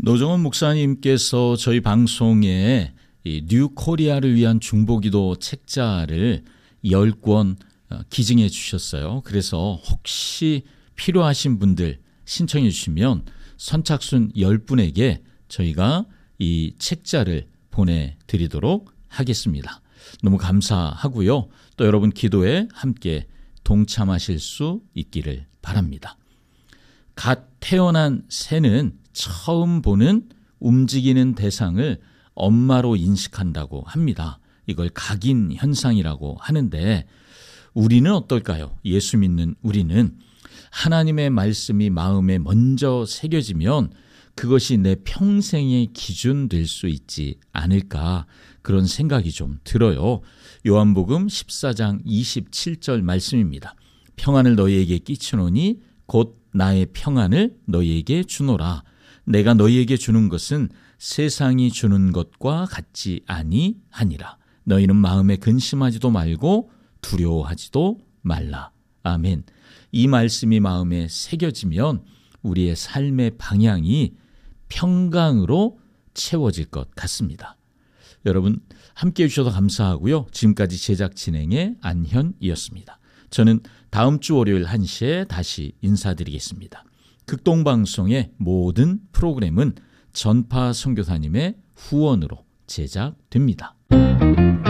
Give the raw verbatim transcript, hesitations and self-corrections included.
노정원 목사님께서 저희 방송에 이 뉴코리아를 위한 중보기도 책자를 열 권 기증해 주셨어요. 그래서 혹시 필요하신 분들 신청해 주시면 선착순 열 분에게 저희가 이 책자를 보내드리도록 하겠습니다. 너무 감사하고요. 또 여러분 기도에 함께 동참하실 수 있기를 바랍니다. 갓 태어난 새는 처음 보는 움직이는 대상을 엄마로 인식한다고 합니다. 이걸 각인 현상이라고 하는데 우리는 어떨까요? 예수 믿는 우리는 하나님의 말씀이 마음에 먼저 새겨지면 그것이 내 평생의 기준 될 수 있지 않을까 그런 생각이 좀 들어요. 요한복음 십사 장 이십칠 절 말씀입니다. 평안을 너희에게 끼치노니 곧 나의 평안을 너희에게 주노라. 내가 너희에게 주는 것은 세상이 주는 것과 같지 아니하니라. 너희는 마음에 근심하지도 말고 두려워하지도 말라. 아멘. 이 말씀이 마음에 새겨지면 우리의 삶의 방향이 평강으로 채워질 것 같습니다. 여러분 함께해 주셔서 감사하고요. 지금까지 제작 진행의 안현이었습니다. 저는 다음 주 월요일 한 시에 다시 인사드리겠습니다. 극동방송의 모든 프로그램은 전파 선교사님의 후원으로 제작됩니다.